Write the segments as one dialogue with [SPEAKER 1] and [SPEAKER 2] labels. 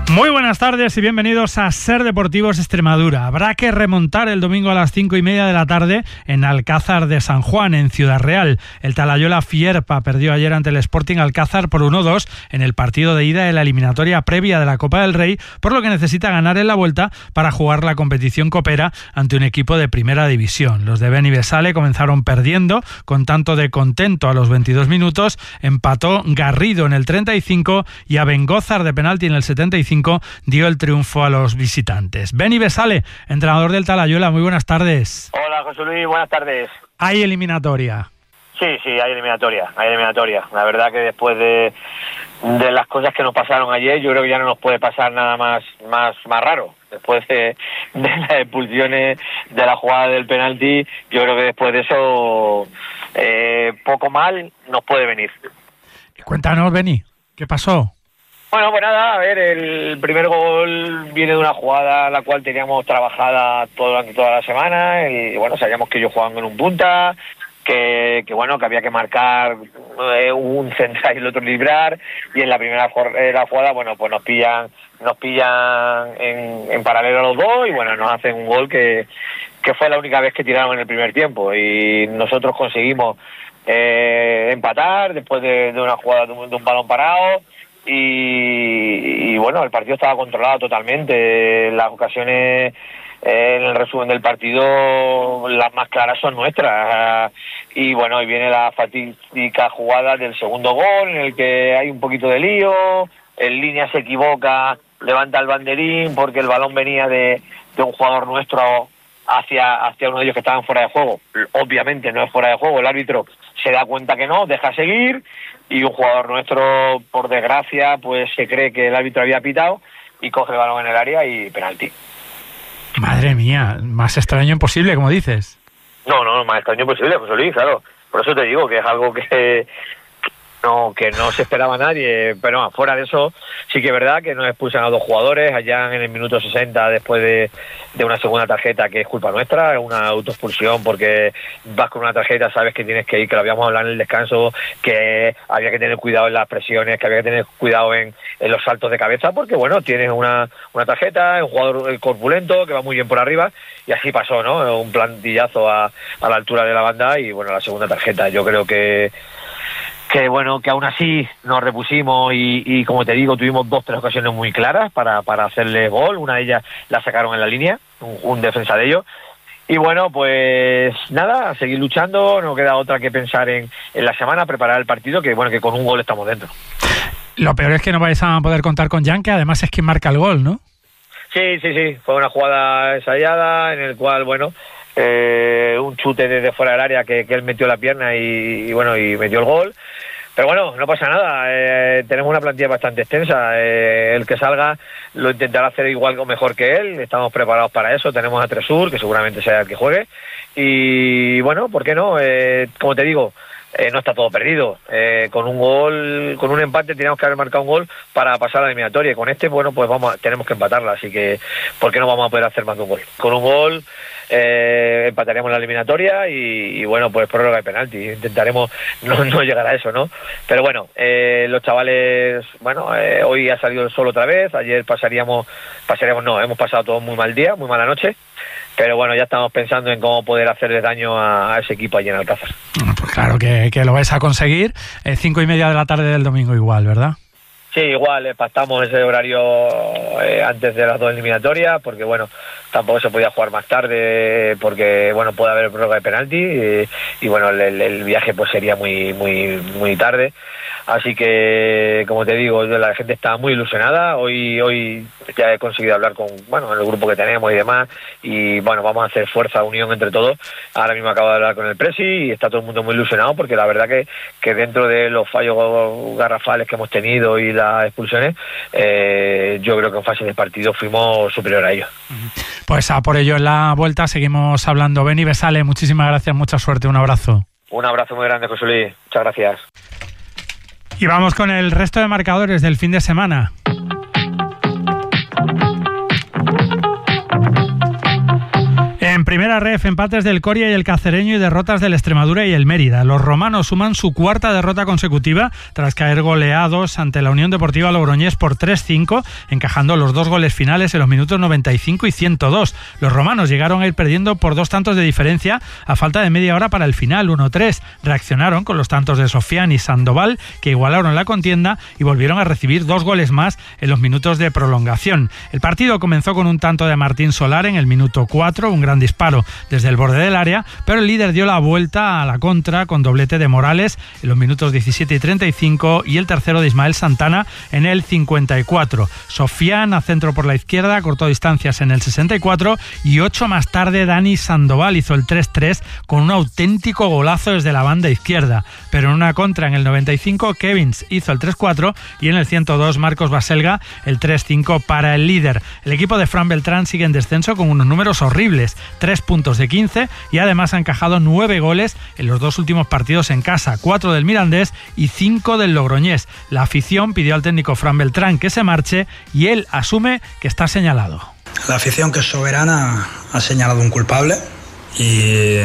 [SPEAKER 1] Muy buenas tardes y bienvenidos a Ser Deportivos Extremadura. Habrá que remontar el domingo a las 5:30 de la tarde en Alcázar de San Juan, en Ciudad Real. El Talayola Fierpa perdió ayer ante el Sporting Alcázar por 1-2 en el partido de ida de la eliminatoria previa de la Copa del Rey, por lo que necesita ganar en la vuelta para jugar la competición copera ante un equipo de primera división. Los de Beni Besale comenzaron perdiendo con tanto de Contento a los 22 minutos, empató Garrido en el 35 y Abengózar de penalti en el 75 dio el triunfo a los visitantes. Beni Besale, entrenador del Talayola, muy buenas tardes.
[SPEAKER 2] Hola José Luis, buenas tardes.
[SPEAKER 1] ¿Hay eliminatoria?
[SPEAKER 2] Sí, hay eliminatoria. La verdad que después de las cosas que nos pasaron ayer, yo creo que ya no nos puede pasar nada más raro. Después de las expulsiones, de la jugada del penalti, yo creo que después de eso poco mal nos puede venir.
[SPEAKER 1] Cuéntanos, Beni, ¿qué pasó?
[SPEAKER 2] Bueno, pues nada, a ver, el primer gol viene de una jugada la cual teníamos trabajada durante toda la semana y bueno, sabíamos que ellos jugaban en un punta, que había que marcar un central y el otro librar, y en la primera jugada, bueno, pues nos pillan en paralelo a los dos y bueno, nos hacen un gol que fue la única vez que tiraron en el primer tiempo y nosotros conseguimos empatar después de una jugada de un balón parado. Y bueno, el partido estaba controlado totalmente. Las ocasiones en el resumen del partido, las más claras son nuestras. Y bueno, y viene la fatídica jugada del segundo gol, en el que hay un poquito de lío. El línea se equivoca, levanta el banderín porque el balón venía de un jugador nuestro hacia uno de ellos que estaban fuera de juego. Obviamente no es fuera de juego, el árbitro se da cuenta que no, deja seguir, y un jugador nuestro, por desgracia, pues se cree que el árbitro había pitado y coge el balón en el área y penalti.
[SPEAKER 1] Madre mía, más extraño imposible, como dices.
[SPEAKER 2] No, más extraño imposible, José Luis, claro. Por eso te digo que es algo que no se esperaba nadie, pero no, fuera de eso sí que es verdad que nos expulsan a dos jugadores allá en el minuto 60 después de una segunda tarjeta que es culpa nuestra, es una autoexpulsión porque vas con una tarjeta, sabes que tienes que ir, que lo habíamos hablado en el descanso, que había que tener cuidado en las presiones, que había que tener cuidado en los saltos de cabeza, porque bueno, tienes una tarjeta, un jugador corpulento que va muy bien por arriba, y así pasó, ¿no? Un plantillazo a la altura de la banda y bueno, la segunda tarjeta. Yo creo que bueno, que aún así nos repusimos y como te digo, tuvimos 2-3 ocasiones muy claras para hacerle gol. Una de ellas la sacaron en la línea, un defensa de ellos. Y bueno, pues nada, a seguir luchando, no queda otra que pensar en la semana, preparar el partido, que bueno, que con un gol estamos dentro.
[SPEAKER 1] Lo peor es que no vais a poder contar con Jan, que además es quien marca el gol, ¿no?
[SPEAKER 2] Sí, fue una jugada ensayada en el cual, bueno, un chute desde fuera del área que él metió la pierna y bueno, y metió el gol. Pero bueno, no pasa nada, tenemos una plantilla bastante extensa, el que salga lo intentará hacer igual o mejor que él, estamos preparados para eso, tenemos a Tresur, que seguramente sea el que juegue, y bueno, ¿por qué no? Como te digo, no está todo perdido, con un empate teníamos que haber marcado un gol para pasar a la eliminatoria, y con este, bueno, pues tenemos que empatarla, así que ¿por qué no vamos a poder hacer más de un gol? Con un gol empataríamos la eliminatoria y bueno, pues prórroga y penalti, intentaremos no llegar a eso, ¿no? Pero bueno, los chavales, bueno, hoy ha salido el sol otra vez, ayer hemos pasado todo muy mal día, muy mala noche, pero bueno, ya estamos pensando en cómo poder hacerle daño a ese equipo allí en Alcázar.
[SPEAKER 1] Pues claro que lo vais a conseguir, 5:30 de la tarde del domingo igual, ¿verdad?
[SPEAKER 2] Sí, igual, pactamos ese horario antes de las dos eliminatorias, porque bueno, tampoco se podía jugar más tarde, porque bueno, puede haber prórroga de penalti, y bueno, el viaje pues sería muy tarde. Así que, como te digo, la gente está muy ilusionada. Hoy ya he conseguido hablar con, bueno, el grupo que tenemos y demás, y bueno, vamos a hacer fuerza, unión entre todos. Ahora mismo acabo de hablar con el presi y está todo el mundo muy ilusionado, porque la verdad que dentro de los fallos garrafales que hemos tenido y las expulsiones, yo creo que en fase de partido fuimos superior a ellos.
[SPEAKER 1] Pues a por ello en la vuelta seguimos hablando. Beni Besale, muchísimas gracias, mucha suerte, un abrazo.
[SPEAKER 2] Un abrazo muy grande, José Luis, muchas gracias.
[SPEAKER 1] Y vamos con el resto de marcadores del fin de semana. En primera ref, empates del Coria y el Cacereño y derrotas del Extremadura y el Mérida. Los romanos suman su cuarta derrota consecutiva tras caer goleados ante la Unión Deportiva Logroñés por 3-5, encajando los 2 goles finales en los minutos 95 y 102. Los romanos llegaron a ir perdiendo por 2 tantos de diferencia a falta de media hora para el final, 1-3. Reaccionaron con los tantos de Sofian y Sandoval, que igualaron la contienda y volvieron a recibir 2 goles más en los minutos de prolongación. El partido comenzó con un tanto de Martín Solar en el minuto 4, un gran disparo desde el borde del área, pero el líder dio la vuelta a la contra con doblete de Morales en los minutos 17 y 35 y el tercero de Ismael Santana en el 54. Sofian, a centro por la izquierda, cortó distancias en el 64 y 8 más tarde Dani Sandoval hizo el 3-3 con un auténtico golazo desde la banda izquierda, pero en una contra en el 95 Kevins hizo el 3-4 y en el 102 Marcos Baselga el 3-5 para el líder. El equipo de Fran Beltrán sigue en descenso con unos números horribles, 3 puntos de 15 y además ha encajado 9 goles en los 2 últimos partidos en casa, 4 del Mirandés y 5 del Logroñés. La afición pidió al técnico Fran Beltrán que se marche y él asume que está señalado.
[SPEAKER 3] La afición, que es soberana, ha señalado un culpable y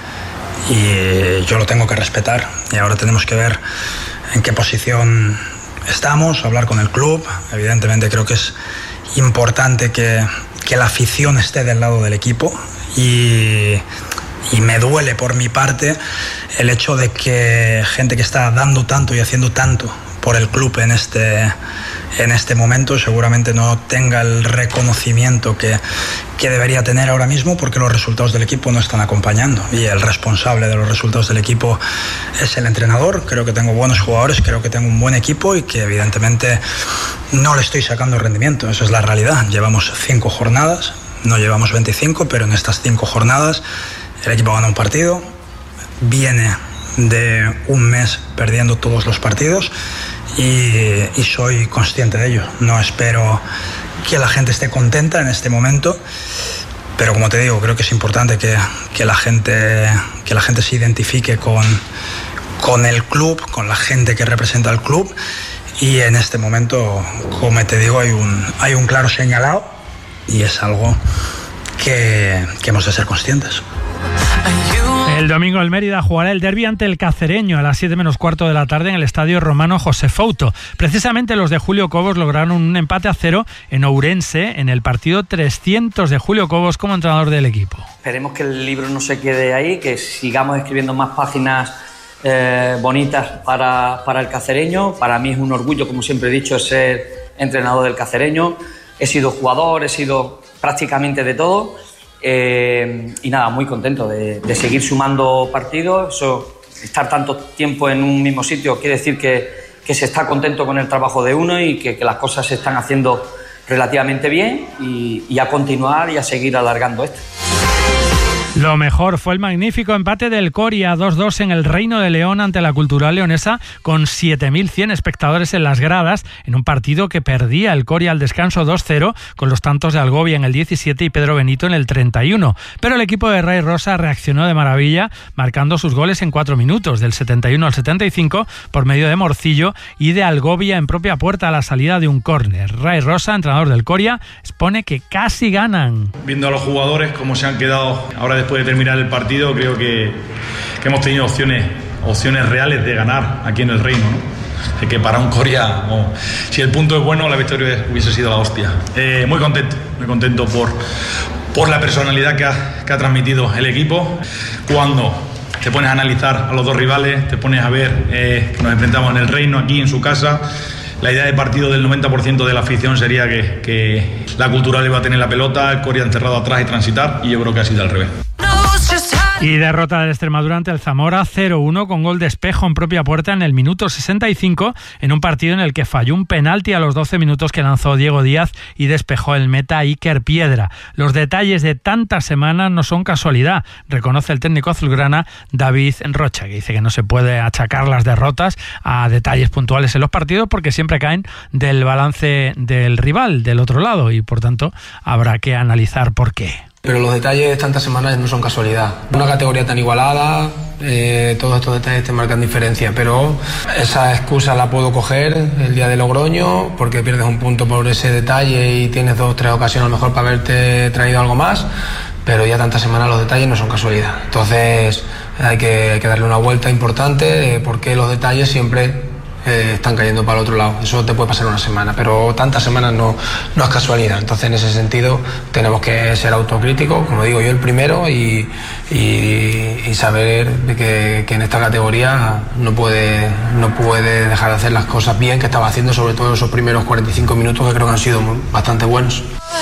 [SPEAKER 3] yo lo tengo que respetar, y ahora tenemos que ver en qué posición estamos, hablar con el club. Evidentemente creo que es importante que la afición esté del lado del equipo y me duele por mi parte el hecho de que gente que está dando tanto y haciendo tanto por el club en este momento seguramente no tenga el reconocimiento que debería tener ahora mismo, porque los resultados del equipo no están acompañando y el responsable de los resultados del equipo es el entrenador. Creo que tengo buenos jugadores, creo que tengo un buen equipo y que evidentemente no le estoy sacando rendimiento. Esa es la realidad. Llevamos 5 jornadas, no llevamos 25, pero en estas 5 jornadas el equipo gana un partido, viene de un mes perdiendo todos los partidos y soy consciente de ello. No espero que la gente esté contenta en este momento, pero como te digo, creo que es importante que la gente se identifique con el club, con la gente que representa al club, y en este momento, como te digo, hay un claro señalado y es algo que hemos de ser conscientes.
[SPEAKER 1] El domingo el Mérida jugará el derbi ante el Cacereño a las 7 menos cuarto de la tarde en el estadio romano José Fouto. Precisamente los de Julio Cobos lograron un empate a 0 en Ourense en el partido 300 de Julio Cobos como entrenador del equipo.
[SPEAKER 4] Esperemos que el libro no se quede ahí, que sigamos escribiendo más páginas bonitas para el Cacereño. Para mí es un orgullo, como siempre he dicho, ser entrenador del Cacereño. He sido jugador, he sido prácticamente de todo. Y nada, muy contento de seguir sumando partidos. Eso, estar tanto tiempo en un mismo sitio quiere decir que se está contento con el trabajo de uno y que las cosas se están haciendo relativamente bien, y a continuar y a seguir alargando esto.
[SPEAKER 1] Lo mejor fue el magnífico empate del Coria 2-2 en el Reino de León ante la Cultural Leonesa, con 7.100 espectadores en las gradas, en un partido que perdía el Coria al descanso 2-0 con los tantos de Algovia en el 17 y Pedro Benito en el 31. Pero el equipo de Ray Rosa reaccionó de maravilla, marcando sus goles en 4 minutos, del 71 al 75, por medio de Morcillo y de Algovia en propia puerta a la salida de un córner. Ray Rosa, entrenador del Coria, expone que casi ganan.
[SPEAKER 5] Viendo a los jugadores cómo se han quedado ahora después de terminar el partido, creo que hemos tenido opciones reales de ganar aquí en el Reino, ¿no? De que para un Coria, si el punto es bueno, la victoria hubiese sido la hostia. Muy contento por la personalidad que ha transmitido el equipo. Cuando te pones a analizar a los dos rivales, te pones a ver que nos enfrentamos en el Reino, aquí en su casa. La idea de partido del 90% de la afición sería que la Cultural iba a tener la pelota, el Coria encerrado atrás y transitar, y yo creo que ha sido al revés.
[SPEAKER 1] Y derrota del Extremadura ante el Zamora 0-1 con gol de Espejo en propia puerta en el minuto 65, en un partido en el que falló un penalti a los 12 minutos que lanzó Diego Díaz y despejó el meta Iker Piedra. Los detalles de tantas semanas no son casualidad, reconoce el técnico azulgrana David Rocha, que dice que no se puede achacar las derrotas a detalles puntuales en los partidos, porque siempre caen del balance del rival del otro lado, y por tanto habrá que analizar por qué.
[SPEAKER 6] Pero los detalles de tantas semanas no son casualidad. Una categoría tan igualada, todos estos detalles te marcan diferencia, pero esa excusa la puedo coger el día de Logroño, porque pierdes un punto por ese detalle y tienes 2 o 3 ocasiones a lo mejor para haberte traído algo más, pero ya tantas semanas los detalles no son casualidad. Entonces hay que darle una vuelta importante, porque los detalles siempre están cayendo para el otro lado. Eso te puede pasar una semana, pero tantas semanas no es casualidad. Entonces en ese sentido tenemos que ser autocríticos, como digo yo, el primero, y saber que en esta categoría no puede dejar de hacer las cosas bien que estaba haciendo, sobre todo esos primeros 45 minutos que creo que han sido bastante buenos.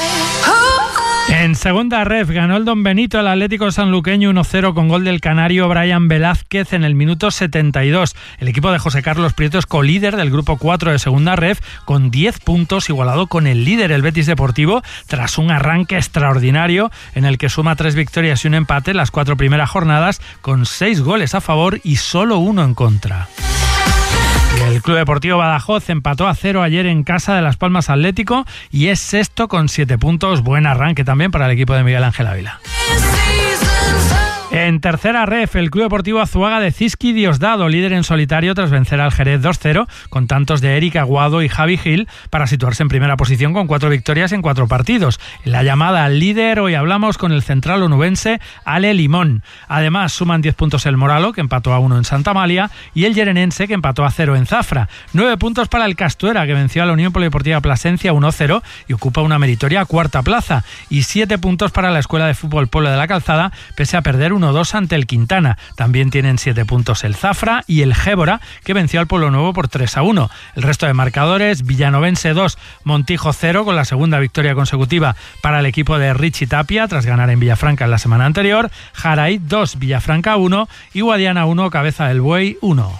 [SPEAKER 1] En segunda ref ganó el Don Benito el Atlético sanluqueño 1-0 con gol del canario Brian Velázquez en el minuto 72. El equipo de José Carlos Prieto es colíder del grupo 4 de segunda ref con 10 puntos, igualado con el líder, el Betis Deportivo, tras un arranque extraordinario en el que suma 3 victorias y un empate en las 4 primeras jornadas, con 6 goles a favor y solo 1 en contra. El Club Deportivo Badajoz empató a 0 ayer en casa de Las Palmas Atlético y es sexto con 7 puntos. Buen arranque también para el equipo de Miguel Ángel Ávila. En tercera ref, el Club Deportivo Azuaga de Cizqui Diosdado, líder en solitario tras vencer al Jerez 2-0, con tantos de Eric Aguado y Javi Gil, para situarse en primera posición con 4 victorias en 4 partidos. En la llamada al líder, hoy hablamos con el central onubense Ale Limón. Además, suman 10 puntos el Moralo, que empató a 1 en Santa Amalia, y el Llerenense, que empató a 0 en Zafra. 9 puntos para el Castuera, que venció a la Unión Polideportiva Plasencia 1-0 y ocupa una meritoria cuarta plaza. Y 7 puntos para la Escuela de Fútbol Pueblo de la Calzada, pese a perder 1-2 ante el Quintana. También tienen 7 puntos el Zafra y el Gébora, que venció al Pueblo Nuevo por 3-1. El resto de marcadores: Villanovense 2, Montijo 0, con la segunda victoria consecutiva para el equipo de Richie Tapia tras ganar en Villafranca en la semana anterior. Jaraíz 2, Villafranca 1 y Guadiana 1, Cabeza del Buey 1.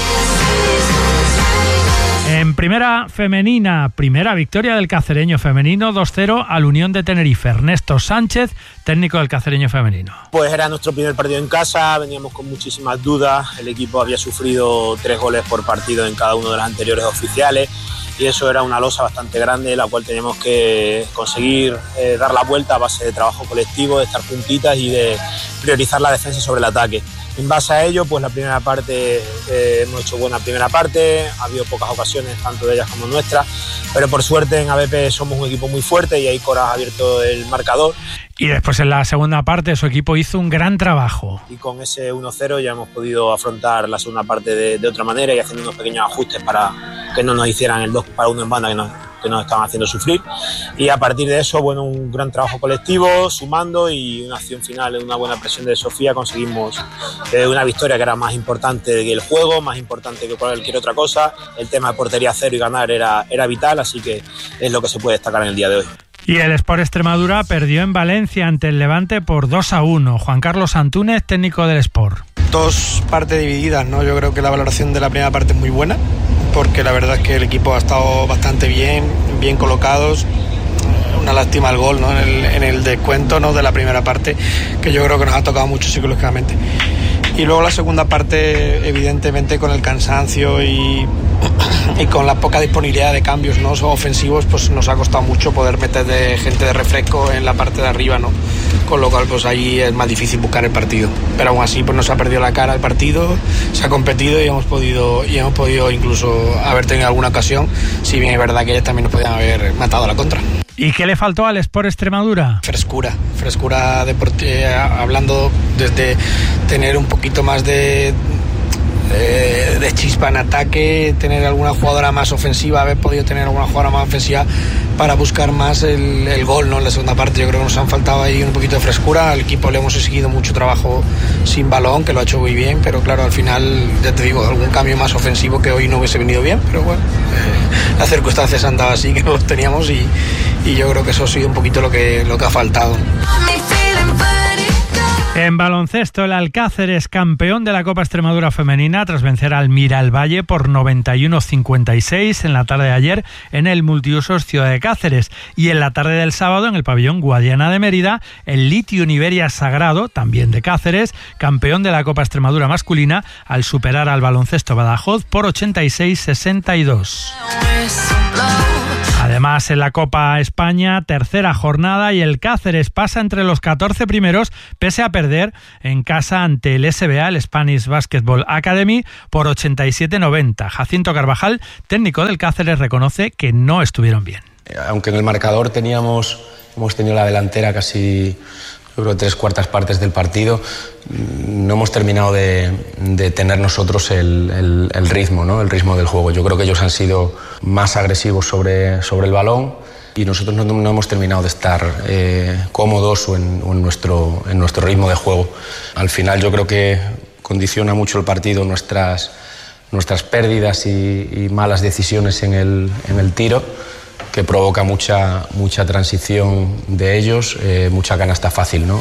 [SPEAKER 1] En primera femenina, primera victoria del Cacereño femenino, 2-0 al Unión de Tenerife. Ernesto Sánchez, técnico del Cacereño femenino.
[SPEAKER 7] Pues era nuestro primer partido en casa, veníamos con muchísimas dudas, el equipo había sufrido 3 goles por partido en cada uno de los anteriores oficiales y eso era una losa bastante grande, la cual teníamos que conseguir dar la vuelta a base de trabajo colectivo, de estar juntitas y de priorizar la defensa sobre el ataque. En base a ello, pues la primera parte, hemos hecho buena primera parte, ha habido pocas ocasiones, tanto de ellas como nuestras, pero por suerte en ABP somos un equipo muy fuerte y ahí Cora ha abierto el marcador.
[SPEAKER 1] Y después en la segunda parte su equipo hizo un gran trabajo.
[SPEAKER 7] Y con ese 1-0 ya hemos podido afrontar la segunda parte de otra manera y haciendo unos pequeños ajustes para que no nos hicieran el 2-1 en banda que nos estaban haciendo sufrir. Y a partir de eso, bueno, un gran trabajo colectivo, sumando, y una acción final, una buena presión de Sofía, conseguimos una victoria que era más importante que el juego, más importante que cualquier otra cosa. El tema de portería cero y ganar era vital, así que es lo que se puede destacar en el día de hoy.
[SPEAKER 1] Y el Sport Extremadura perdió en Valencia ante el Levante por 2-1. Juan Carlos Antúnez, técnico del Sport.
[SPEAKER 8] 2 partes divididas, ¿no? Yo creo que la valoración de la primera parte es muy buena, porque la verdad es que el equipo ha estado bastante bien colocados. Una lástima el gol, ¿no? en el descuento, ¿no?, de la primera parte, que yo creo que nos ha tocado mucho psicológicamente. Y luego la segunda parte, evidentemente, con el cansancio y con la poca disponibilidad de cambios, ¿no?, ofensivos, pues nos ha costado mucho poder meter gente de refresco en la parte de arriba, ¿no? Con lo cual, pues ahí es más difícil buscar el partido. Pero aún así, pues nos ha perdido la cara el partido, se ha competido y hemos podido incluso haber tenido alguna ocasión, si bien es verdad que ellos también nos podían haber matado a la contra.
[SPEAKER 1] ¿Y qué le faltó al Sport Extremadura?
[SPEAKER 8] Frescura deportiva, hablando desde tener un poquito más de chispa en ataque, tener alguna jugadora más ofensiva, haber podido tener alguna jugadora más ofensiva para buscar más el gol, ¿no?, en la segunda parte. Yo creo que nos han faltado ahí un poquito de frescura. Al equipo le hemos exigido mucho trabajo sin balón, que lo ha hecho muy bien, pero claro, al final, ya te digo, algún cambio más ofensivo que hoy no hubiese venido bien, pero bueno, las circunstancias han dado así, que no los teníamos, y yo creo que eso ha sido un poquito lo que ha faltado.
[SPEAKER 1] En baloncesto, el Alcáceres, campeón de la Copa Extremadura femenina, tras vencer al Miralvalle por 91-56 en la tarde de ayer en el multiusos Ciudad de Cáceres. Y en la tarde del sábado, en el pabellón Guadiana de Mérida, el Lithium Iberia Sagrado, también de Cáceres, campeón de la Copa Extremadura masculina, al superar al Baloncesto Badajoz por 86-62. Además, en la Copa España, tercera jornada, y el Cáceres pasa entre los 14 primeros, pese a perder en casa ante el SBA, el Spanish Basketball Academy, por 87-90. Jacinto Carvajal, técnico del Cáceres, reconoce que no estuvieron bien.
[SPEAKER 9] Aunque en el marcador hemos tenido la delantera casi
[SPEAKER 6] yo creo, 3/4 partes del partido, no hemos terminado de tener nosotros el ritmo, ¿no? El ritmo del juego. Yo creo que ellos han sido más agresivos sobre el balón y nosotros no hemos terminado de estar cómodos o en nuestro ritmo de juego. Al final yo creo que condiciona mucho el partido nuestras pérdidas y malas decisiones en el tiro, que provoca mucha transición de ellos, mucha canasta fácil, ¿no?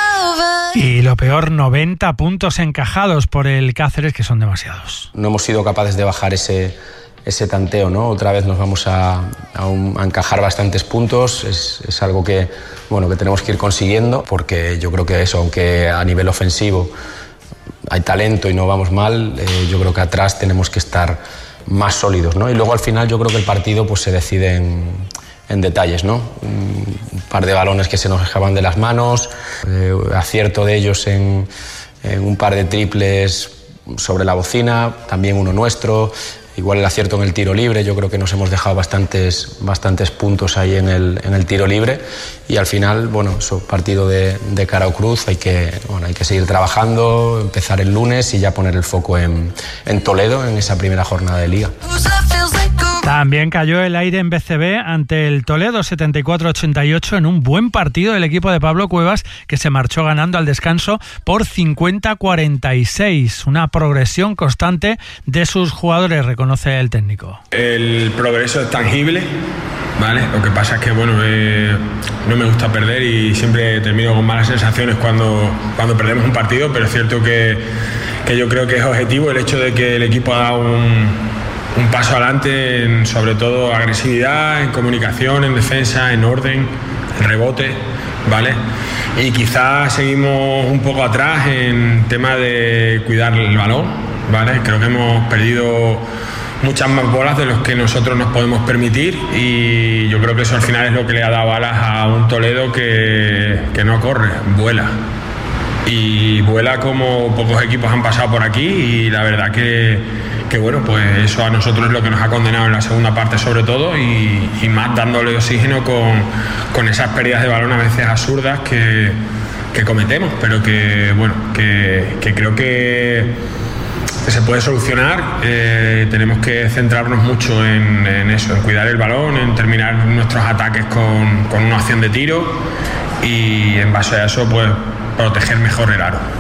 [SPEAKER 1] Y lo peor, 90 puntos encajados por el Cáceres, que son demasiados.
[SPEAKER 6] No hemos sido capaces de bajar ese tanteo, ¿no? Otra vez nos vamos a encajar bastantes puntos. Es algo que tenemos que ir consiguiendo, porque yo creo que eso, aunque a nivel ofensivo hay talento y no vamos mal, yo creo que atrás tenemos que estar más sólidos, ¿no? Y luego al final yo creo que el partido pues se decide en detalles, ¿no? Un par de balones que se nos escapan de las manos, acierto de ellos en un par de triples sobre la bocina, también uno nuestro, igual el acierto en el tiro libre. Yo creo que nos hemos dejado bastantes puntos ahí en el tiro libre, y al final, es un partido de cara o cruz. Hay que seguir trabajando, empezar el lunes y ya poner el foco en Toledo, en esa primera jornada de Liga.
[SPEAKER 1] También cayó el aire en BCB ante el Toledo 74-88 en un buen partido del equipo de Pablo Cuevas, que se marchó ganando al descanso por 50-46. Una progresión constante de sus jugadores, reconoce el técnico.
[SPEAKER 9] El progreso es tangible, ¿vale? Lo que pasa es que no me gusta perder y siempre termino con malas sensaciones cuando perdemos un partido, pero es cierto que yo creo que es objetivo el hecho de que el equipo ha dado un paso adelante en, sobre todo, agresividad, en comunicación, en defensa, en orden, en rebote, ¿vale? Y quizás seguimos un poco atrás en tema de cuidar el balón, ¿vale? Creo que hemos perdido muchas más bolas de los que nosotros nos podemos permitir, y yo creo que eso al final es lo que le ha dado alas a un Toledo que no corre, vuela. Y vuela como pocos equipos han pasado por aquí, y la verdad que pues eso a nosotros es lo que nos ha condenado en la segunda parte, sobre todo, y más dándole oxígeno con esas pérdidas de balón a veces absurdas que cometemos, pero que creo que se puede solucionar. Tenemos que centrarnos mucho en eso, en cuidar el balón, en terminar nuestros ataques con una opción de tiro, y en base a eso pues proteger mejor el aro.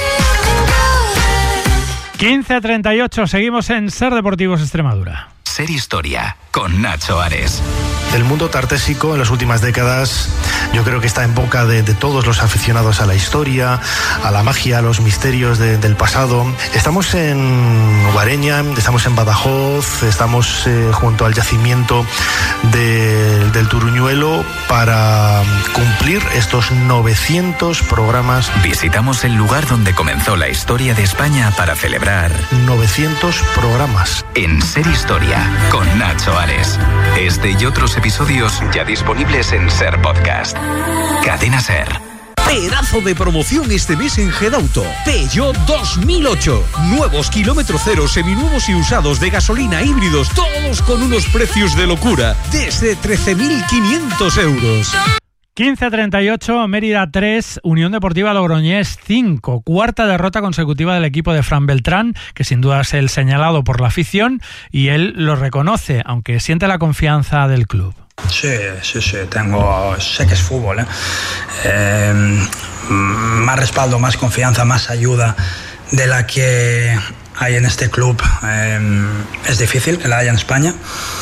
[SPEAKER 1] 15-38, seguimos en Ser Deportivos Extremadura.
[SPEAKER 10] Ser Historia, con Nacho Ares.
[SPEAKER 11] El mundo tartésico en las últimas décadas yo creo que está en boca de todos los aficionados a la historia, a la magia, a los misterios del pasado. Estamos en Guareña, estamos en Badajoz, estamos junto al yacimiento del Turuñuelo para cumplir estos 900 programas.
[SPEAKER 10] Visitamos el lugar donde comenzó la historia de España para celebrar
[SPEAKER 11] 900 programas.
[SPEAKER 10] En Ser Historia, con Nacho Ares. Este y otros episodios ya disponibles en Ser Podcast. Cadena Ser.
[SPEAKER 12] Pedazo de promoción este mes en Gedauto. Peugeot 2008. Nuevos kilómetro cero, seminuevos y usados de gasolina, híbridos, todos con unos precios de locura. Desde 13.500 euros.
[SPEAKER 1] 15-38, Mérida 3, Unión Deportiva Logroñés 5. Cuarta derrota consecutiva del equipo de Fran Beltrán, que sin duda es el señalado por la afición, y él lo reconoce, aunque siente la confianza del club.
[SPEAKER 3] Sí, sé que es fútbol, más respaldo, más confianza, más ayuda de la que hay en este club. Es difícil que la haya en España,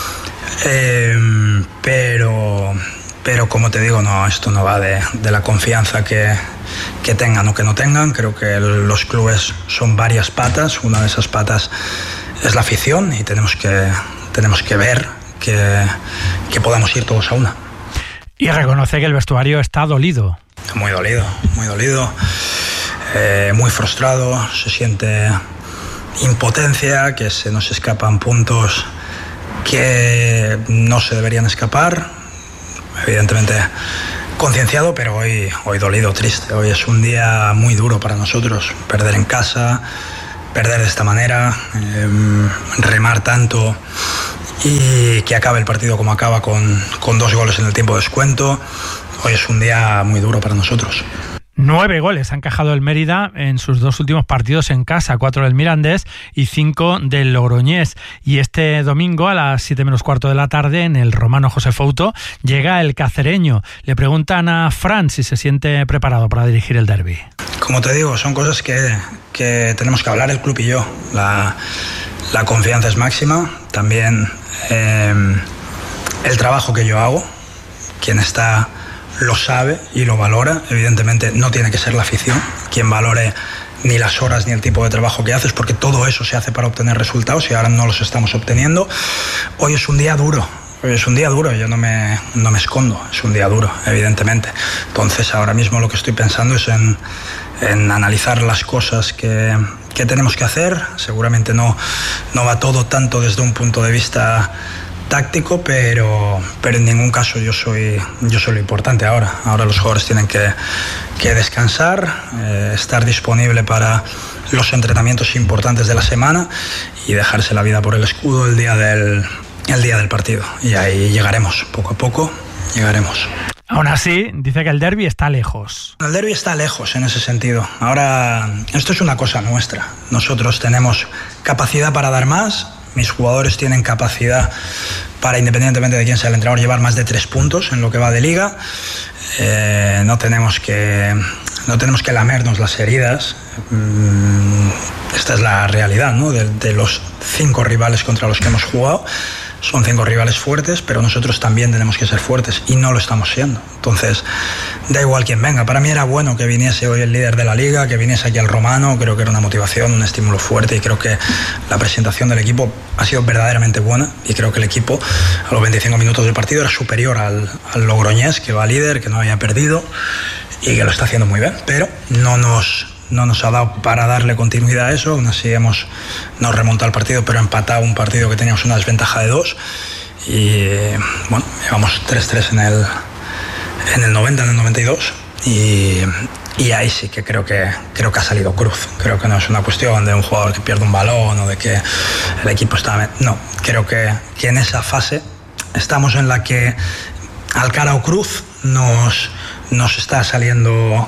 [SPEAKER 3] pero como te digo, esto no va de la confianza que tengan o que no tengan. Creo que los clubes son varias patas. Una de esas patas es la afición, y tenemos que ver que podamos ir todos a una.
[SPEAKER 1] Y reconoce que el vestuario está dolido.
[SPEAKER 3] Muy dolido, muy frustrado. Se siente impotencia, que se nos escapan puntos que no se deberían escapar. Evidentemente concienciado, pero hoy dolido, triste. Hoy es un día muy duro para nosotros. Perder en casa, perder de esta manera, remar tanto y que acabe el partido como acaba, con 2 goles en el tiempo de descuento. Hoy es un día muy duro para nosotros.
[SPEAKER 1] 9 goles ha encajado el Mérida en sus 2 últimos partidos en casa, 4 del Mirandés y 5 del Logroñés. Y este domingo a las 7 menos cuarto de la tarde en el Romano José Fouto llega el cacereño. Le preguntan a Fran si se siente preparado para dirigir el derbi.
[SPEAKER 3] Como te digo, son cosas que tenemos que hablar el club y yo. La confianza es máxima, también el trabajo que yo hago, quien está lo sabe y lo valora. Evidentemente no tiene que ser la afición quien valore ni las horas ni el tipo de trabajo que haces, porque todo eso se hace para obtener resultados y ahora no los estamos obteniendo. Hoy es un día duro, yo no me escondo, es un día duro, evidentemente. Entonces ahora mismo lo que estoy pensando es en analizar las cosas que tenemos que hacer. Seguramente no va todo tanto desde un punto de vista táctico, pero en ningún caso yo soy lo importante ahora. Ahora los jugadores tienen que descansar, estar disponible para los entrenamientos importantes de la semana y dejarse la vida por el escudo el día del partido. Y ahí llegaremos, poco a poco llegaremos.
[SPEAKER 1] Aún así, dice que el derbi está lejos.
[SPEAKER 3] El derbi está lejos en ese sentido. Ahora, esto es una cosa nuestra. Nosotros tenemos capacidad para dar más. Mis jugadores tienen capacidad para, independientemente de quién sea el entrenador, llevar más de 3 puntos en lo que va de liga. No tenemos que lamernos las heridas. Esta es la realidad, ¿no? De los 5 rivales contra los que hemos jugado. Son 5 rivales fuertes, pero nosotros también tenemos que ser fuertes y no lo estamos siendo. Entonces, da igual quién venga. Para mí era bueno que viniese hoy el líder de la liga, que viniese aquí al Romano. Creo que era una motivación, un estímulo fuerte y creo que la presentación del equipo ha sido verdaderamente buena y creo que el equipo a los 25 minutos del partido era superior al Logroñés, que va líder, que no había perdido y que lo está haciendo muy bien, pero no nos ha dado para darle continuidad a eso. Aún así nos remontado el partido, pero empatado un partido que teníamos una desventaja de 2 y bueno, llevamos 3-3 en el 90, en el 92 y ahí sí que creo que ha salido cruz. Creo que no es una cuestión de un jugador que pierde un balón o de que el equipo está... No, creo que en esa fase estamos en la que al cara o cruz nos está saliendo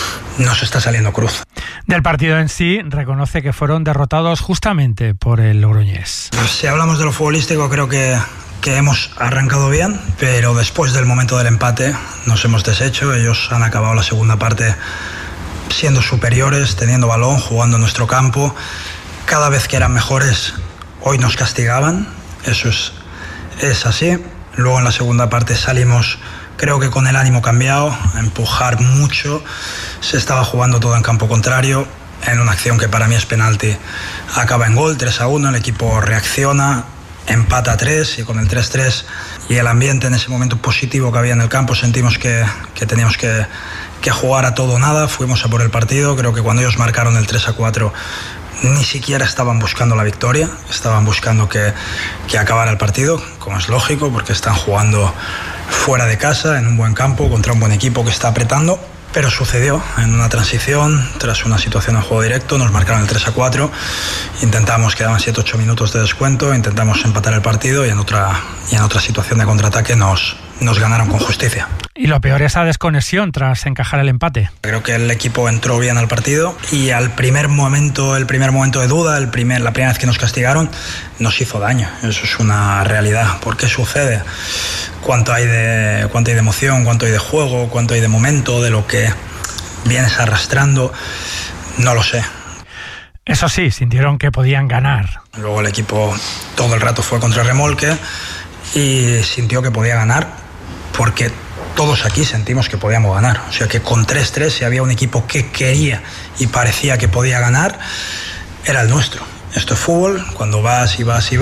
[SPEAKER 3] cruz.
[SPEAKER 1] Del partido en sí, reconoce que fueron derrotados justamente por el Logroñés.
[SPEAKER 3] Si hablamos de lo futbolístico, creo que hemos arrancado bien, pero después del momento del empate nos hemos deshecho. Ellos han acabado la segunda parte siendo superiores, teniendo balón, jugando en nuestro campo. Cada vez que eran mejores, hoy nos castigaban. Eso es así. Luego en la segunda parte salimos, creo que con el ánimo cambiado, a empujar mucho. Se estaba jugando todo en campo contrario, en una acción que para mí es penalti. Acaba en gol, 3-1, el equipo reacciona, empata 3 y con el 3-3 y el ambiente en ese momento positivo que había en el campo, sentimos que teníamos que jugar a todo o nada. Fuimos a por el partido. Creo que cuando ellos marcaron el 3-4 ni siquiera estaban buscando la victoria, estaban buscando que acabara el partido, como es lógico, porque están jugando fuera de casa, en un buen campo, contra un buen equipo que está apretando. Pero sucedió en una transición, tras una situación en juego directo, nos marcaron el 3-4, intentamos, quedaban 7-8 minutos de descuento, intentamos empatar el partido y en otra situación de contraataque nos ganaron con justicia.
[SPEAKER 1] Y lo peor es esa desconexión tras encajar el empate.
[SPEAKER 3] Creo que el equipo entró bien al partido y el primer momento de duda, la primera vez que nos castigaron, nos hizo daño. Eso es una realidad. ¿Por qué sucede? ¿Cuánto hay de emoción, cuánto hay de juego, cuánto hay de momento, de lo que vienes arrastrando? No lo sé.
[SPEAKER 1] Eso sí, sintieron que podían ganar.
[SPEAKER 3] Luego el equipo todo el rato fue contra remolque y sintió que podía ganar porque todos aquí sentimos que podíamos ganar. O sea que con 3-3, si había un equipo que quería y parecía que podía ganar, era el nuestro. Esto es fútbol, cuando vas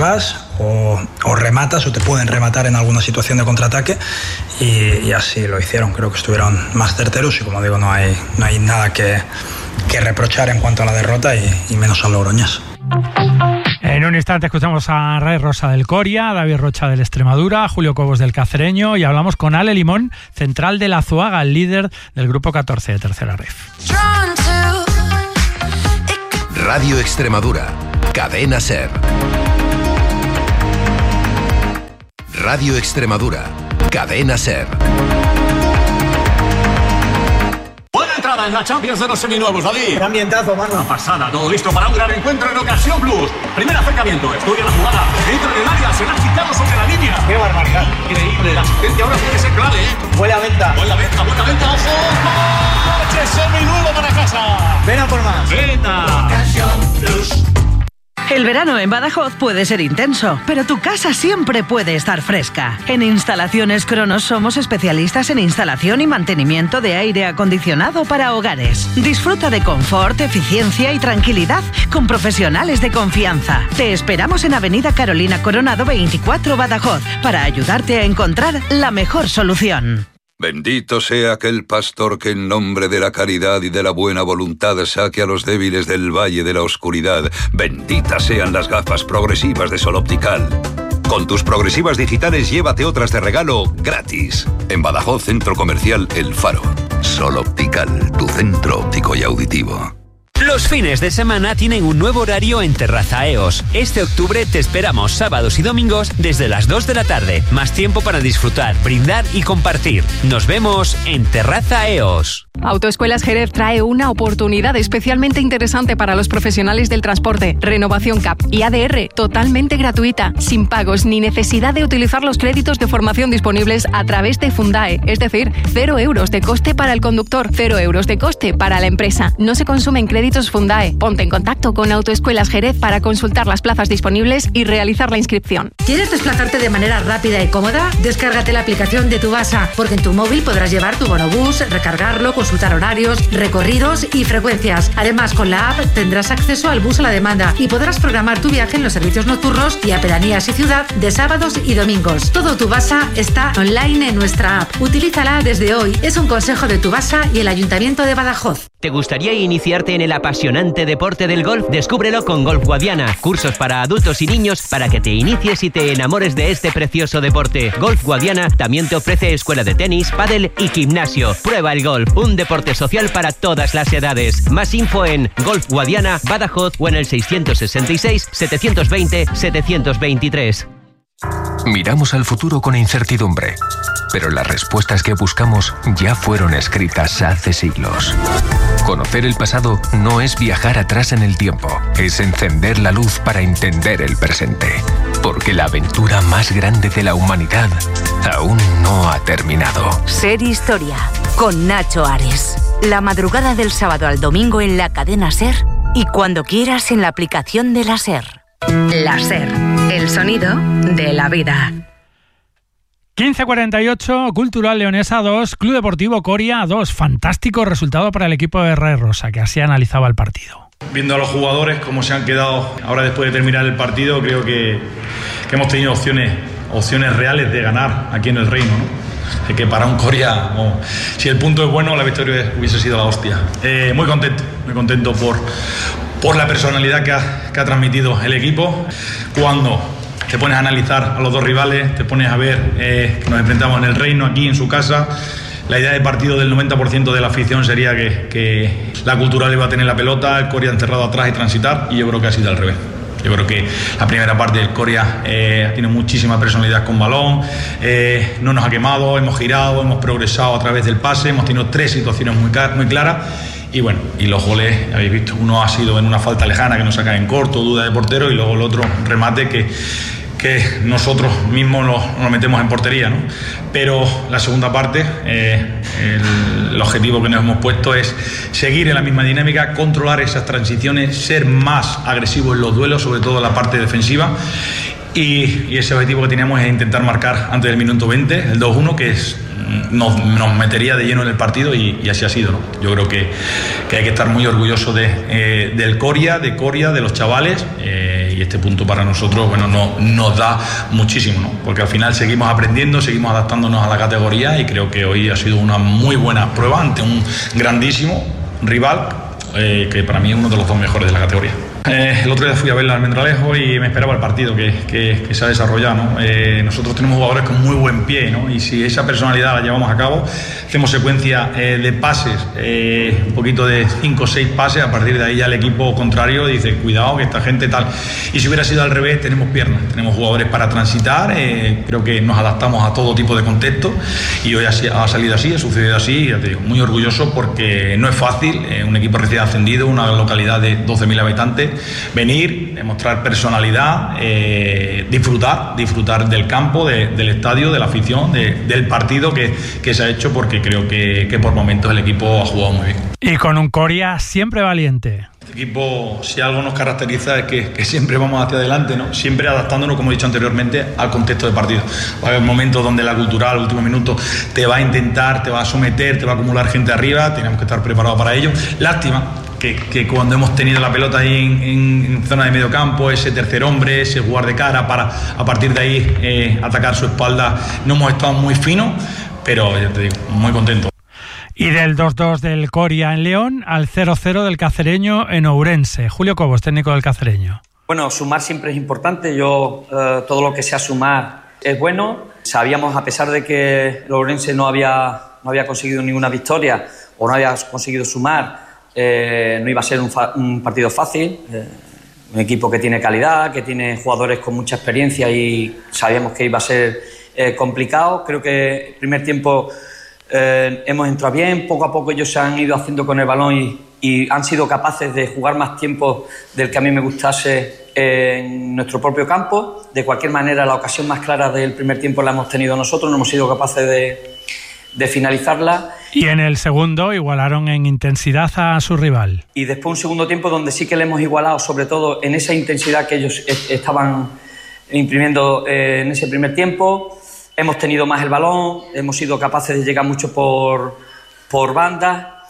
[SPEAKER 3] o rematas o te pueden rematar en alguna situación de contraataque y así lo hicieron. Creo que estuvieron más certeros y, como digo, no hay nada que reprochar en cuanto a la derrota y menos a Logroñés.
[SPEAKER 1] En un instante escuchamos a Ray Rosa del Coria, David Rocha del Extremadura, Julio Cobos del Cacereño y hablamos con Ale Limón, central de la Azuaga, el líder del grupo 14 de Tercera Ref.
[SPEAKER 10] Radio Extremadura, Cadena SER. Radio Extremadura, Cadena SER.
[SPEAKER 13] entrada en la Champions de los seminuevos, David.
[SPEAKER 14] Qué ambientazo, mano.
[SPEAKER 13] Una pasada, todo listo para un gran encuentro en Ocasión Plus. Primer acercamiento, estudia la jugada. Entra en el área, será quitado sobre la línea.
[SPEAKER 14] Qué barbaridad.
[SPEAKER 13] Increíble, la asistencia ahora puede ser clave,
[SPEAKER 14] Buena venta.
[SPEAKER 13] Buena venta, ojo. ¡Coche seminuevo para casa!
[SPEAKER 14] Ven a por más.
[SPEAKER 13] Venta.
[SPEAKER 14] Ocasión Plus.
[SPEAKER 15] El verano en Badajoz puede ser intenso, pero tu casa siempre puede estar fresca. En Instalaciones Cronos somos especialistas en instalación y mantenimiento de aire acondicionado para hogares. Disfruta de confort, eficiencia y tranquilidad con profesionales de confianza. Te esperamos en Avenida Carolina Coronado 24 Badajoz para ayudarte a encontrar la mejor solución.
[SPEAKER 16] Bendito sea aquel pastor que en nombre de la caridad y de la buena voluntad saque a los débiles del valle de la oscuridad. Benditas sean las gafas progresivas de Sol Optical. Con tus progresivas digitales llévate otras de regalo gratis. En Badajoz, Centro Comercial El Faro. Sol Optical, tu centro óptico y auditivo.
[SPEAKER 17] Los fines de semana tienen un nuevo horario en Terraza EOS. Este octubre te esperamos sábados y domingos desde las 2 de la tarde. Más tiempo para disfrutar, brindar y compartir. Nos vemos en Terraza EOS.
[SPEAKER 18] Autoescuelas Jerez trae una oportunidad especialmente interesante para los profesionales del transporte. Renovación CAP y ADR totalmente gratuita, sin pagos ni necesidad de utilizar los créditos de formación disponibles a través de Fundae. Es decir, 0 euros de coste para el conductor, 0 euros de coste para la empresa. No se consumen créditos Fundae. Ponte en contacto con Autoescuelas Jerez para consultar las plazas disponibles y realizar la inscripción.
[SPEAKER 19] ¿Quieres desplazarte de manera rápida y cómoda? Descárgate la aplicación de Tubasa, porque en tu móvil podrás llevar tu bonobús, recargarlo, consultar horarios, recorridos y frecuencias. Además, con la app tendrás acceso al bus a la demanda y podrás programar tu viaje en los servicios nocturnos y a pedanías y ciudad de sábados y domingos. Todo Tubasa está online en nuestra app. Utilízala desde hoy. Es un consejo de Tubasa y el Ayuntamiento de Badajoz.
[SPEAKER 20] ¿Te gustaría iniciarte en el apasionante deporte del golf? Descúbrelo con Golf Guadiana. Cursos para adultos y niños para que te inicies y te enamores de este precioso deporte. Golf Guadiana también te ofrece escuela de tenis, pádel y gimnasio. Prueba el golf, un deporte social para todas las edades. Más info en Golf Guadiana, Badajoz o en el 666 720 723.
[SPEAKER 21] Miramos al futuro con incertidumbre, pero las respuestas que buscamos ya fueron escritas hace siglos. Conocer el pasado no es viajar atrás en el tiempo, es encender la luz para entender el presente. Porque la aventura más grande de la humanidad aún no ha terminado.
[SPEAKER 22] Ser Historia, con Nacho Ares. La madrugada del sábado al domingo en la cadena SER y cuando quieras en la aplicación de la SER. La SER, el sonido de la vida.
[SPEAKER 1] 15:48, Cultural Leonesa 2, Club Deportivo Coria 2. Fantástico resultado para el equipo de Ray Rosa, que así analizaba el partido.
[SPEAKER 5] Viendo a los jugadores cómo se han quedado ahora después de terminar el partido, creo que hemos tenido opciones reales de ganar aquí en el Reino, ¿no? Así que para un Coria, si el punto es bueno, la victoria hubiese sido la hostia. Muy contento por la personalidad que ha transmitido el equipo. Cuando te pones a analizar a los dos rivales, te pones a ver que nos enfrentamos en el Reino, aquí en su casa. La idea de partido del 90% de la afición sería que la Cultural iba a tener la pelota, el Coria encerrado atrás y transitar, y yo creo que ha sido al revés. Yo creo que la primera parte del Coria tiene muchísima personalidad con balón, no nos ha quemado, hemos girado, hemos progresado a través del pase, hemos tenido 3 situaciones muy claras. Y bueno, y los goles, habéis visto, uno ha sido en una falta lejana que nos saca en corto, duda de portero, y luego el otro remate que nosotros mismos lo metemos en portería, ¿no? Pero la segunda parte, el objetivo que nos hemos puesto es seguir en la misma dinámica, controlar esas transiciones, ser más agresivos en los duelos, sobre todo en la parte defensiva. Y ese objetivo que teníamos es intentar marcar antes del minuto 20, el 2-1, que nos metería de lleno en el partido, y así ha sido, ¿no? Yo creo que hay que estar muy orgulloso del Coria, de los chavales, y este punto para nosotros, bueno, nos da muchísimo, ¿no? Porque al final seguimos aprendiendo, seguimos adaptándonos a la categoría, y creo que hoy ha sido una muy buena prueba ante un grandísimo rival, que para mí es uno de los 2 mejores de la categoría. El otro día fui a ver al Almendralejo y me esperaba el partido que se ha desarrollado, ¿no? Nosotros tenemos jugadores con muy buen pie, ¿no? Y si esa personalidad la llevamos a cabo, hacemos secuencia de pases, un poquito de 5 o 6 pases, a partir de ahí ya el equipo contrario dice, cuidado que esta gente tal. Y si hubiera sido al revés, tenemos piernas, tenemos jugadores para transitar, creo que nos adaptamos a todo tipo de contexto y hoy ha salido así, ha sucedido así, ya te digo, muy orgulloso porque no es fácil, un equipo recién ascendido, una localidad de 12.000 habitantes, venir, demostrar personalidad, disfrutar del campo, del estadio, de la afición, del partido que se ha hecho, porque creo que por momentos el equipo ha jugado muy bien.
[SPEAKER 1] Y con un Coria siempre valiente.
[SPEAKER 5] Este equipo, si algo nos caracteriza es que siempre vamos hacia adelante, ¿no? Siempre adaptándonos, como he dicho anteriormente, al contexto de partido. Va a haber momentos donde la cultural, al último minuto, te va a intentar, te va a someter, te va a acumular gente arriba, tenemos que estar preparados para ello. Lástima que cuando hemos tenido la pelota ahí en zona de medio campo, ese tercer hombre, ese jugar de cara para a partir de ahí atacar su espalda, no hemos estado muy finos, pero ya te digo, muy contentos.
[SPEAKER 1] Y del 2-2 del Coria en León al 0-0 del Cacereño en Ourense. Julio Cobos, técnico del Cacereño.
[SPEAKER 2] Bueno, sumar siempre es importante. Todo lo que sea sumar es bueno. Sabíamos, a pesar de que el Ourense no había conseguido ninguna victoria o no había conseguido sumar, no iba a ser un partido fácil. Un equipo que tiene calidad, que tiene jugadores con mucha experiencia y sabíamos que iba a ser complicado. Creo que el primer tiempo hemos entrado bien, poco a poco ellos se han ido haciendo con el balón y han sido capaces de jugar más tiempo del que a mí me gustase en nuestro propio campo. De cualquier manera, la ocasión más clara del primer tiempo la hemos tenido nosotros, no hemos sido capaces de finalizarla.
[SPEAKER 1] Y en el segundo igualaron en intensidad a su rival.
[SPEAKER 2] Y después un segundo tiempo donde sí que le hemos igualado, sobre todo en esa intensidad que ellos estaban imprimiendo en ese primer tiempo. Hemos tenido más el balón, hemos sido capaces de llegar mucho por banda.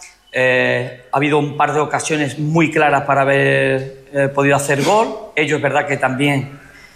[SPEAKER 2] Ha habido un par de ocasiones muy claras para haber podido hacer gol. Ellos es verdad que también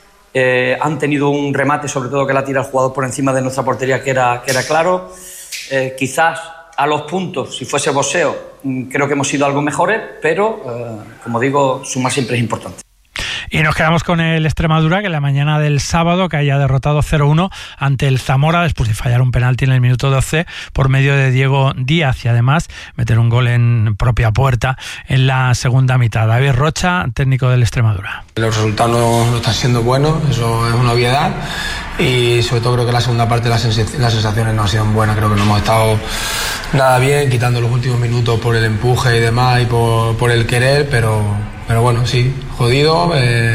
[SPEAKER 2] han tenido un remate, sobre todo que la tira el jugador por encima de nuestra portería, que era claro. Quizás a los puntos, si fuese boxeo, creo que hemos sido algo mejores, pero como digo, sumar siempre es importante.
[SPEAKER 1] Y nos quedamos con el Extremadura, que en la mañana del sábado que haya derrotado 0-1 ante el Zamora después de fallar un penalti en el minuto 12 por medio de Diego Díaz y además meter un gol en propia puerta en la segunda mitad. David Rocha, técnico del Extremadura.
[SPEAKER 6] Los resultados no están siendo buenos, eso es una obviedad, y sobre todo creo que la segunda parte las sensaciones no han sido buenas. Creo que no hemos estado nada bien, quitando los últimos minutos por el empuje y demás y por el querer, pero bueno, sí, jodido,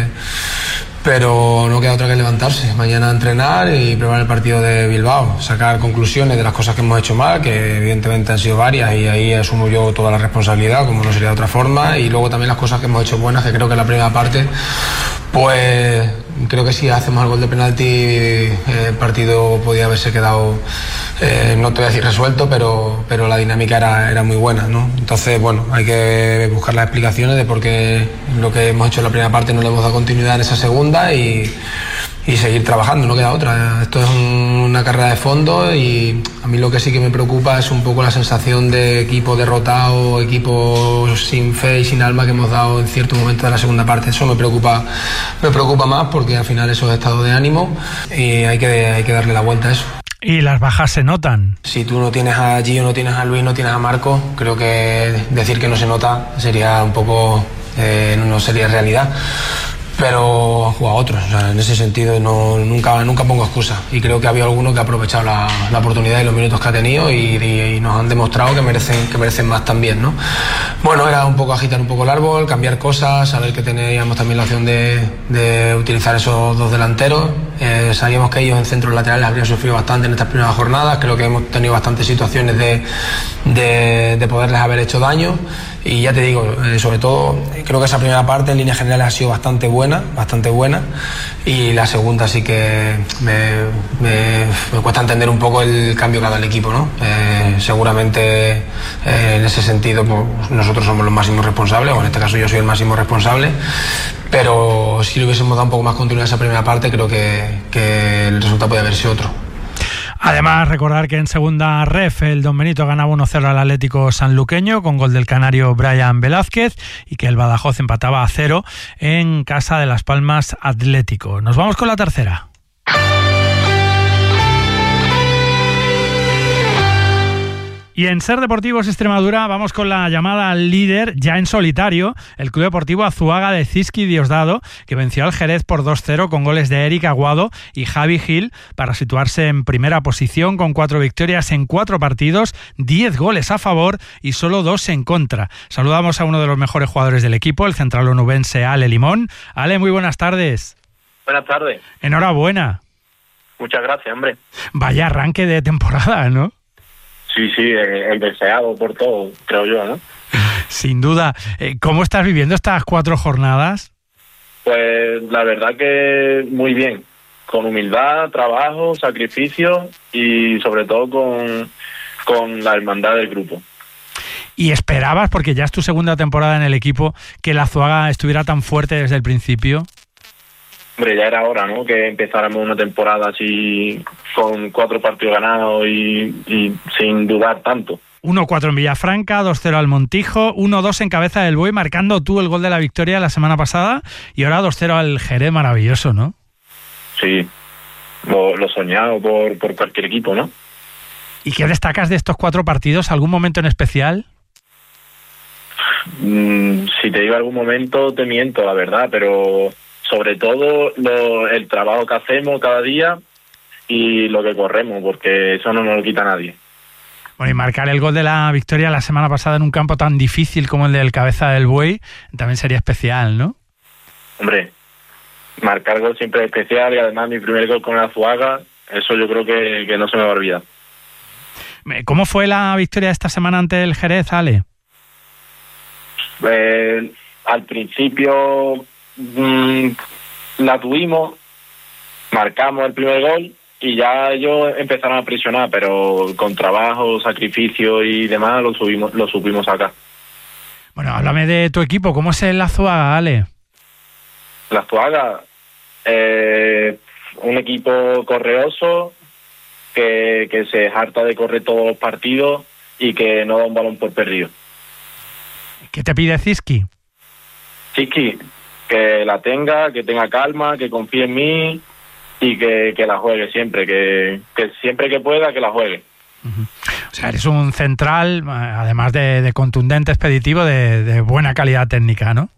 [SPEAKER 6] pero no queda otra que levantarse. Mañana entrenar y preparar el partido de Bilbao, sacar conclusiones de las cosas que hemos hecho mal, que evidentemente han sido varias, y ahí asumo yo toda la responsabilidad, como no sería de otra forma, y luego también las cosas que hemos hecho buenas, que creo que en la primera parte, pues creo que si hacemos el gol de penalti, el partido podía haberse quedado, no te voy a decir resuelto, pero la dinámica era muy buena, ¿no? Entonces, bueno, hay que buscar las explicaciones de por qué lo que hemos hecho en la primera parte no le hemos dado continuidad en esa segunda y seguir trabajando, no queda otra. Esto es una carrera de fondo y a mí lo que sí que me preocupa es un poco la sensación de equipo derrotado, equipo sin fe y sin alma que hemos dado en cierto momento de la segunda parte. Eso me preocupa más, porque al final eso es estado de ánimo y hay que darle la vuelta a eso.
[SPEAKER 1] Y las bajas se notan.
[SPEAKER 6] Si tú no tienes a Gio, no tienes a Luis, no tienes a Marco, creo que decir que no se nota sería un poco, no sería realidad. Pero han jugado otros, o sea, en ese sentido nunca pongo excusa, y creo que ha habido alguno que ha aprovechado la oportunidad y los minutos que ha tenido y nos han demostrado que merecen más también, ¿no? Bueno, era un poco agitar un poco el árbol, cambiar cosas, saber que teníamos también la opción de utilizar esos dos delanteros. Sabíamos que ellos en centros laterales habrían sufrido bastante en estas primeras jornadas. Creo que hemos tenido bastantes situaciones de poderles haber hecho daño. Y ya te digo, sobre todo, creo que esa primera parte en líneas generales ha sido bastante buena, y la segunda sí que me cuesta entender un poco el cambio que ha dado el equipo, ¿no? Seguramente en ese sentido pues, nosotros somos los máximos responsables, o en este caso yo soy el máximo responsable, pero si le hubiésemos dado un poco más continuidad a esa primera parte, creo que el resultado podría haber sido otro.
[SPEAKER 1] Además, recordar que en segunda ref el Don Benito ganaba 1-0 al Atlético Sanluqueño con gol del canario Brian Velázquez y que el Badajoz empataba a 0 en casa de Las Palmas Atlético. Nos vamos con la tercera. Y en Ser Deportivos Extremadura vamos con la llamada al líder ya en solitario, el Club Deportivo Azuaga de Cizki Diosdado, que venció al Jerez por 2-0 con goles de Eric Aguado y Javi Gil para situarse en primera posición con 4 victorias en 4 partidos, 10 goles a favor y solo 2 en contra. Saludamos a uno de los mejores jugadores del equipo, el central onubense Ale Limón. Ale, muy buenas tardes.
[SPEAKER 4] Buenas tardes.
[SPEAKER 1] Enhorabuena.
[SPEAKER 4] Muchas gracias, hombre.
[SPEAKER 1] Vaya arranque de temporada, ¿no?
[SPEAKER 4] Sí, el deseado por todo, creo yo, ¿no?
[SPEAKER 1] Sin duda. ¿Cómo estás viviendo estas 4 jornadas?
[SPEAKER 4] Pues la verdad que muy bien. Con humildad, trabajo, sacrificio y sobre todo con la hermandad del grupo.
[SPEAKER 1] ¿Y esperabas, porque ya es tu segunda temporada en el equipo, que la Azuaga estuviera tan fuerte desde el principio?
[SPEAKER 4] Hombre, ya era hora, ¿no?, que empezáramos una temporada así con 4 partidos ganados y sin dudar tanto.
[SPEAKER 1] 1-4 en Villafranca, 2-0 al Montijo, 1-2 en Cabeza del Buey, marcando tú el gol de la victoria la semana pasada, y ahora 2-0 al Jerez, maravilloso, ¿no?
[SPEAKER 4] Sí, lo soñado por cualquier equipo, ¿no?
[SPEAKER 1] ¿Y qué destacas de estos 4 partidos? ¿Algún momento en especial?
[SPEAKER 4] Si te digo algún momento, te miento, la verdad, pero sobre todo el trabajo que hacemos cada día y lo que corremos, porque eso no nos lo quita nadie.
[SPEAKER 1] Bueno, y marcar el gol de la victoria la semana pasada en un campo tan difícil como el del Cabeza del Buey también sería especial, ¿no?
[SPEAKER 4] Hombre, marcar gol siempre es especial y además mi primer gol con el Azuaga, eso yo creo que no se me va a olvidar.
[SPEAKER 1] ¿Cómo fue la victoria esta semana ante el Jerez, Ale?
[SPEAKER 4] Al principio la tuvimos, marcamos el primer gol y ya ellos empezaron a presionar, pero con trabajo, sacrificio y demás lo supimos acá.
[SPEAKER 1] Bueno, háblame de tu equipo. ¿Cómo es el Azuaga, Ale?
[SPEAKER 4] El Azuaga, un equipo correoso que se harta de correr todos los partidos y que no da un balón por perdido.
[SPEAKER 1] ¿Qué te pide Cizki?
[SPEAKER 4] Cizki, que la tenga, que tenga calma, que confíe en mí y que la juegue siempre, que siempre que pueda que la juegue.
[SPEAKER 1] O sea, eres un central, además de contundente, expeditivo, de buena calidad técnica, ¿no?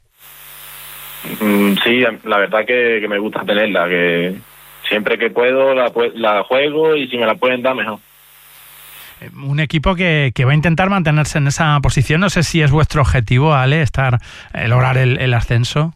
[SPEAKER 4] Sí, la verdad que me gusta tenerla, que siempre que puedo la juego y si me la pueden dar, mejor.
[SPEAKER 1] Un equipo que va a intentar mantenerse en esa posición. No sé si es vuestro objetivo, Ale, lograr el ascenso.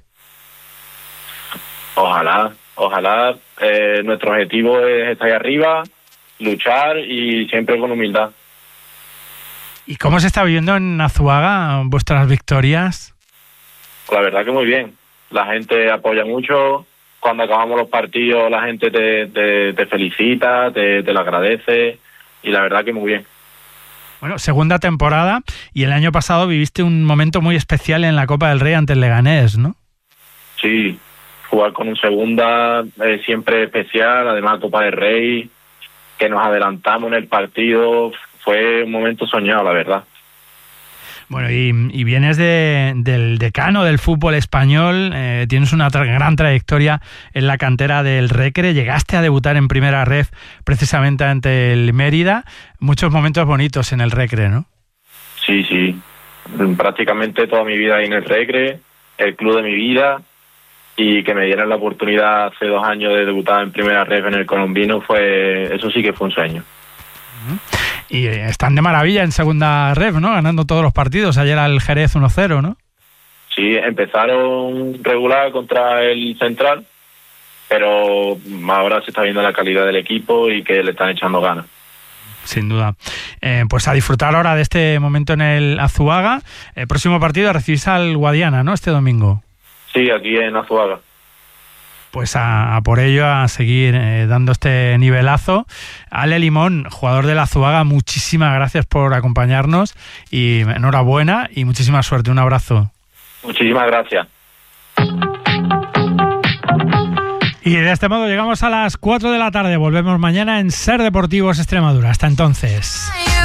[SPEAKER 4] Ojalá. Nuestro objetivo es estar ahí arriba, luchar y siempre con humildad.
[SPEAKER 1] ¿Y cómo se está viviendo en Azuaga vuestras victorias?
[SPEAKER 4] La verdad que muy bien. La gente apoya mucho. Cuando acabamos los partidos la gente te felicita, te lo agradece y la verdad que muy bien.
[SPEAKER 1] Bueno, segunda temporada y el año pasado viviste un momento muy especial en la Copa del Rey ante el Leganés, ¿no?
[SPEAKER 4] Sí, jugar con un segunda es siempre especial, además Copa del Rey, que nos adelantamos en el partido, fue un momento soñado, la verdad.
[SPEAKER 1] Bueno, y vienes del decano del fútbol español, tienes una gran trayectoria en la cantera del Recre, llegaste a debutar en primera ref precisamente ante el Mérida, muchos momentos bonitos en el Recre, ¿no?
[SPEAKER 4] Sí, prácticamente toda mi vida ahí en el Recre, el club de mi vida, y que me dieran la oportunidad hace 2 años de debutar en primera ref en el Colombino, eso sí que fue un sueño.
[SPEAKER 1] Y están de maravilla en segunda ref, ¿no? Ganando todos los partidos. Ayer al Jerez 1-0, ¿no?
[SPEAKER 4] Sí, empezaron regular contra el Central, pero ahora se está viendo la calidad del equipo y que le están echando ganas.
[SPEAKER 1] Sin duda. Pues a disfrutar ahora de este momento en el Azuaga. El próximo partido recibís al Guadiana, ¿no? Este domingo.
[SPEAKER 4] Sí, aquí en Azuaga.
[SPEAKER 1] Pues a por ello, a seguir dando este nivelazo. Ale Limón, jugador de la Azuaga, muchísimas gracias por acompañarnos y enhorabuena y muchísima suerte. Un abrazo.
[SPEAKER 4] Muchísimas gracias.
[SPEAKER 1] Y de este modo llegamos a las 4 de la tarde. Volvemos mañana en Ser Deportivos Extremadura. Hasta entonces.